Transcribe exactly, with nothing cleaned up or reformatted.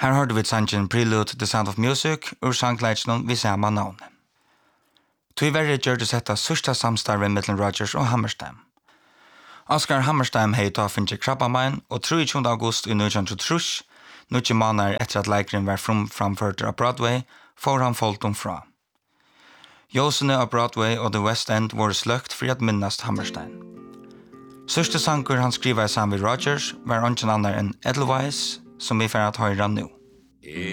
Her hørte vi sangen Prelude to the Sound of Music ur sangleitsnon vi samma navn. Tyverre gjør det setta sørsta samstarve mellom Rodgers og Hammerstein. Oscar Hammerstein hei ta finnes krabbamein, og tjuende august i nitjan trettiotre, nukje måneder etter at leikeren var fram framført av Broadway, får han folkdom fra. Josene av Broadway og The West End var sløkt for at minnast Hammerstein. Sørste sanger han skriver sammen med Rodgers var ingen annan enn Edelweiss, som vi får at høyre nå.